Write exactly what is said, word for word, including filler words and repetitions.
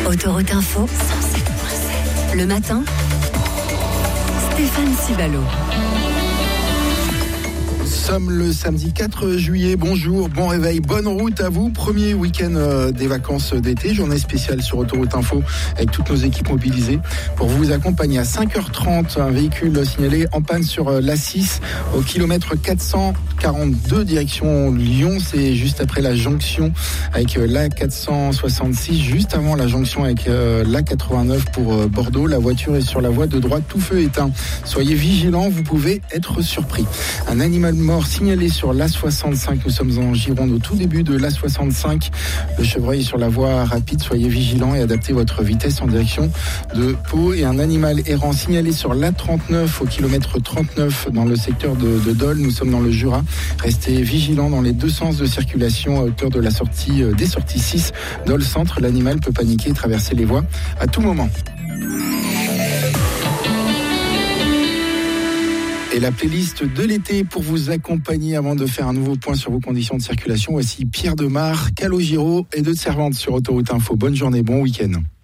Autoroute Info, cent sept virgule sept. Le matin, Stéphane Cibalo. Nous sommes le samedi quatre juillet, bonjour, bon réveil, bonne route à vous. Premier week-end euh, des vacances d'été, journée spéciale sur Autoroute Info avec toutes nos équipes mobilisées pour vous accompagner. À cinq heures trente, un véhicule signalé en panne sur euh, l'A six au kilomètre quatre cent quarante-deux direction Lyon. C'est juste après la jonction avec euh, l'A quatre cent soixante-six, juste avant la jonction avec euh, l'A quatre-vingt-neuf pour euh, Bordeaux. La voiture est sur la voie de droite, tout feu éteint. Soyez vigilants, vous pouvez être surpris. Un animal mort signalé sur l'A soixante-cinq. Nous sommes en Gironde au tout début de l'A soixante-cinq. Le chevreuil est sur la voie rapide. Soyez vigilants et adaptez votre vitesse en direction de Pau. Et un animal errant signalé sur l'A trente-neuf au kilomètre trente-neuf dans le secteur de, de Dole. Nous sommes dans le Jura. Restez vigilants dans les deux sens de circulation à hauteur de la sortie des sorties six Dole Centre. L'animal peut paniquer et traverser les voies à tout moment. Et la playlist de l'été pour vous accompagner avant de faire un nouveau point sur vos conditions de circulation. Voici Pierre Demar, Calogero et deux Cervantes sur Autoroute Info. Bonne journée, bon week-end.